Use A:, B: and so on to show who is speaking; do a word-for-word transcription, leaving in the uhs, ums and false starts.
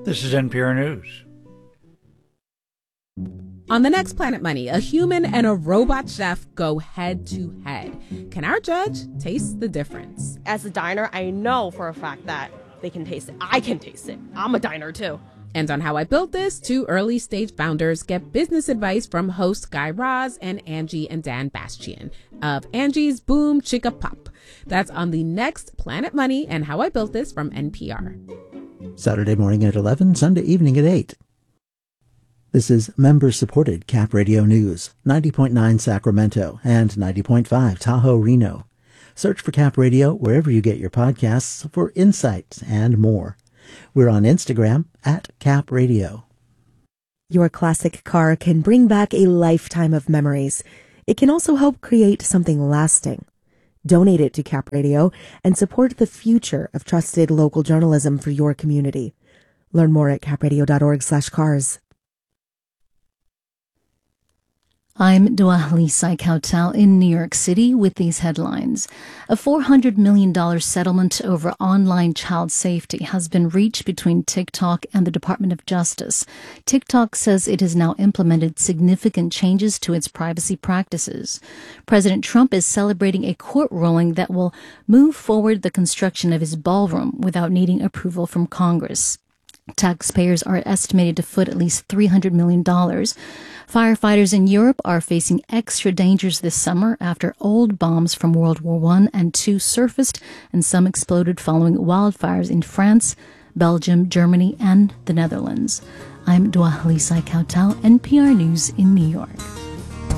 A: This is N P R News.
B: On the next Planet Money, a human and a robot chef go head to head. Can our judge taste the difference?
C: As a diner, I know for a fact that they can taste it. I can taste it. I'm a diner too.
B: And on How I Built This, two early stage founders get business advice from host Guy Raz and Angie and Dan Bastian of Angie's Boom Chicka Pop. That's on the next Planet Money and How I Built This from N P R.
D: Saturday morning at eleven, Sunday evening at eight. This is member-supported Cap Radio News, ninety point nine Sacramento and ninety point five Tahoe, Reno. Search for Cap Radio wherever you get your podcasts for insights and more. We're on Instagram at Cap Radio.
E: Your classic car can bring back a lifetime of memories. It can also help create something lasting. Donate it to Cap Radio and support the future of trusted local journalism for your community. Learn more at capradio.org slash cars.
F: I'm Dua Lisai Kautal in New York City with these headlines. A four hundred million dollars settlement over online child safety has been reached between TikTok and the Department of Justice. TikTok says it has now implemented significant changes to its privacy practices. President Trump is celebrating a court ruling that will move forward the construction of his ballroom without needing approval from Congress. Taxpayers are estimated to foot at least three hundred million dollars. Firefighters in Europe are facing extra dangers this summer after old bombs from World War One and Two surfaced and some exploded following wildfires in France, Belgium, Germany, and the Netherlands. I'm Dua Lisai Kautal, N P R News in New York.